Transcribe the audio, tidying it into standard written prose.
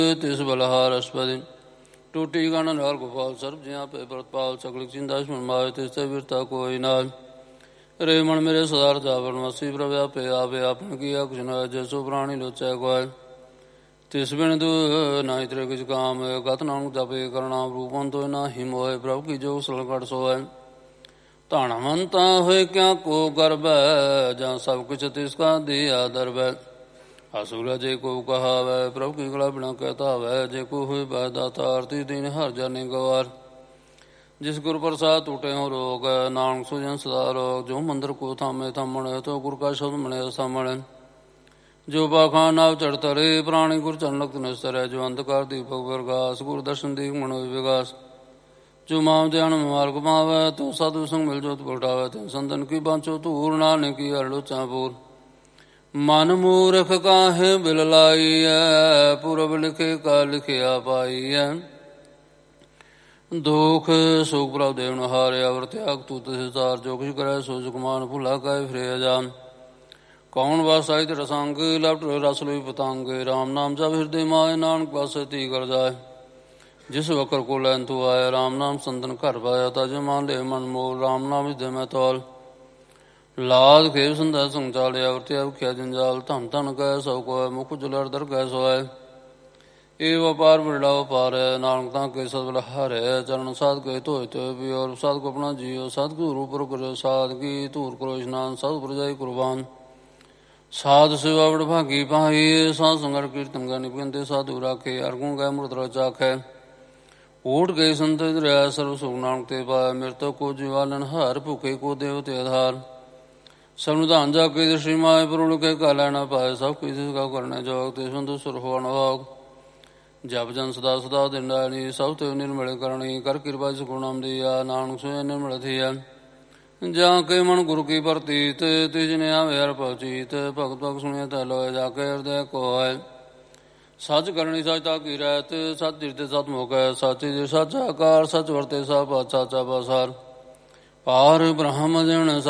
ਤਿਸ ਬਲਹਾਰ ਅਸਪਦੀ ਟੂਟੀ ਗਣ ਨਾਲ ਗੋਪਾਲ ਸਰਬ ਜਿਆਂ ਪੇ ਪ੍ਰਤਪਾਲ ਸਕਲ ਚਿੰਦਾ ਸੁਣਮਾਏ ਤਿਸ ਤੇ ਵਿਰਤਾ ਕੋਈ ਨਾਲ ਰੇ ਮਨ ਮੇਰੇ ਸਦਾਰ ਜਾਵਨ ਵਸੀ ਪ੍ਰਭਿਆ ਪੇ ਆਵੇ ਆਪਨ ਕੀਆ ਕੁਛ ਨਾ ਜਸੋ ਪ੍ਰਾਣੀ ਲੋਚੈ ਕੋਇ ਤਿਸ ਬਿਨ ਦੂ ਨਾਹੀ ਤੇਰੇ ਕਿਛ ਕਾਮ ਗਤ ਨਾਨਕ ਜਪੇ ਕਰਨਾ ਰੂਪੰ ਤੋਇ ਨਾਹੀ ਮੋਹਿ ਪ੍ਰਭੁ ਕੀ ਜੋ ਸਲ ਘਟ ਸੋਇ ਧਨਵੰਤਾ ਹੋਇ ਕਿਆ ਕੋ ਗਰਬੈ ਜਾਂ ਸਭ ਕੁਛ ਤਿਸ ਕਾ ਦਿਆ ਦਰਬੈ ਅਸੂਰ ਜੇ ਕੋ ਕਹਾਵੈ ਪ੍ਰਭੁ ਕੀ ਗਲਾ ਬਿਨਾ ਕਹਿਤਾ ਵੈ ਜੇ ਕੋ ਹੋਇ ਬੈ ਦਾਤਾ ਆਰਤੀ ਦੀਨ ਹਰ ਜਾਣੇ ਗਵਾਰ ਜਿਸ ਗੁਰ ਪ੍ਰਸਾਦ ਟੂਟੇ ਹੋ ਰੋਗ ਨਾਨਕ ਸੁਜਨ ਸਦਾ ਰੋਗ ਜੋ ਮੰਦਰ ਕੋ ਥਾਮੇ ਥਾਮਣ ਤੋ ਗੁਰ ਕਾ ਸ਼ਬਦ ਮਣੇ ਸਾਮਣ ਜੋ ਬਾਖਾਨ ਨਾਵ ਚੜ ਤਰੇ ਪ੍ਰਾਣੀ ਗੁਰ ਚਰਨ ਲਗਤ ਨਿਸਤਰੈ ਜੋ ਅੰਧਕਾਰ ਦੀਪਕ ਵਰਗਾਸ ਗੁਰ ਦਰਸ਼ਨ ਦੀਪ ਮਨੋ ਵਿਗਾਸ ਜੋ ਮਾਮ ਧਿਆਨ ਮਾਰਗ ਪਾਵੈ ਤੋ ਸਾਧੂ ਸੰਗ ਮਿਲ ਜੋਤ ਪਲਟਾਵੈ ਤਿਨ ਸੰਤਨ ਕੀ ਬਾਂਚੋ ਧੂਰ ਨਾਨਕ ਕੀ ਹਰ ਲੋਚਾਂ ਪੂਰ ਮਨ ਮੂਰਖ ਕਾਹੇ ਬਿਲ ਲਾਈਐ ਪੁਰਬ ਲਿਖੇ ਕਾ ਲਿਖਿਆ ਪਾਈਐ ਦੁਖ ਸੁਖ ਪ੍ਰਭ ਦੇਵ ਨ ਹਾਰਿਆ ਵਰ ਤਿਆਗ ਤੂ ਤਿਸ ਸਾਰ ਜੋ ਕੁਛ ਕਰੈ ਸੋ ਸੁਖਮਾਨ ਭੁਲਾ ਕਾਇ ਫਿਰਿਆ ਜਾਨ ਕੌਣ ਵਾਸਾਇ ਤੇ ਰਸੰਗ ਲਪਟ ਰਸ ਲੋਈ ਪਤੰਗ ਰਾਮ ਨਾਮ ਜਪ ਹਿਰਦੇ ਮਾਏ ਨਾਨਕ ਪਾਸੇ ਤੀ ਕਰ ਜਾਏ ਜਿਸ ਵਕਰ ਕੋ ਲੈਨ ਤੂ ਆਇਆ ਰਾਮ ਨਾਮ ਸੰਤਨ ਘਰ ਪਾਇਆ ਤਜ ਮਾਨ ਲੈ ਮਨ ਮੋਲ ਰਾਮ ਨਾਮ ਵਿਦੇ ਮੈਂ ਤੋਲ ਲਾਦ ਖੇਵ ਸੰਦਾ ਸੰਚਾਲਿਆ ਵਰਤਿਆ ਭਿਆ ਜੰਜਾਲ ਧਨ ਧਨ ਕਹਿ ਸਭ ਕੋਇ ਮੁਖ ਜੁਲਰ ਦਰ ਕਹਿ ਸੋਇ ਇਹ ਵਪਾਰ ਬੜਾ ਵਪਾਰ ਹੈ ਨਾਨਕ ਤਾਂ ਕੇ ਸਦ ਬਲਹਾਰ ਹੈ ਚਰਨ ਸਾਧ ਕੇ ਧੋਇ ਤੇ ਵੀ ਔਰ ਸਾਧ ਕੋ ਆਪਣਾ ਜੀਓ ਸਤਿਗੁਰੂ ਪਰ ਕਰੋ ਸਾਧ ਕੀ ਧੂਰ ਕਰੋ ਇਸ਼ਨਾਨ ਸਤਿ ਪ੍ਰਜਾਈ ਕੁਰਬਾਨ ਸਾਧ ਸੇਵਾ ਵਡ ਭਾਗੀ ਪਾਈ ਸਾਧ ਸੰਗਰ ਕੀਰਤਨ ਗਾ ਨਿਪੰਦੇ ਸਾਧੂ ਰਾਖੇ ਹਰ ਗੁਣ ਗਾਇ ਮੁਰਤ ਰਚਾਖੈ ਓਟ ਗਏ ਸੰਤ ਦਰਿਆ ਸਰਵ ਸੁਖ ਨਾਨਕ ਤੇ ਪਾਇਆ ਮਿਰਤੋ ਕੋ ਜੀਵਾਲਨ ਹਰ ਭੁਖੇ ਕੋ ਦੇਵ ਤੇ ਆਧਾਰ ਸਮੁਧਾਨ ਜਾ ਕੇ ਦ੍ਰਿਸ਼ੀ ਮਾਏ ਪਰੁਣ ਕੇ ਕਾ ਲੈਣਾ ਪਾਏ ਸਭ ਕਿਸੇ ਕਾ ਕਰਨਾ ਜੋਗ ਤੇ ਸੰਤੁ ਸੁਰ ਹੋਣ ਵਾਗ ਜਪ ਜਨ ਸਦਾ ਸਦਾ ਦਿੰਡਾਣੀ ਸਭ ਤੇ ਨਿਰਮਲ ਕਰਨੀ ਕਰ ਕਿਰਪਾ ਜਿਸ ਗੁਣਾਮ ਦੀਆ ਨਾਨਕ ਸੋਇ ਨਿਰਮਲ ਥੀਆ ਜਾਂ ਕੇ ਮਨ ਗੁਰੂ ਕੀ ਪ੍ਰਤੀਤ ਤਿਜ ਨੇ ਆਵੇ ਹਰ ਪਹੁੰਚੀਤ ਭਗਤ ਭਗਤ ਸੁਣਿਆ ਤਾ ਲੋਏ ਜਾ ਕੇ ਹਿਰਦੈ ਕੋਇ ਸੱਚ ਕਰਨੀ ਸੱਚਤਾ ਕੀ ਰਹਿਤ ਸੱਚ ਦਿਰਤੇ ਸਤ ਮੋਕੈ ਸਾਚੀ ਦੇ ਸੱਚ ਆਕਾਰ ਸੱਚ ਵਰਤੇ ਸਭ ਸਾਚਾ ਬਸਾਰ ਪਾਰ ਬ੍ਰਹਮ ਜਨ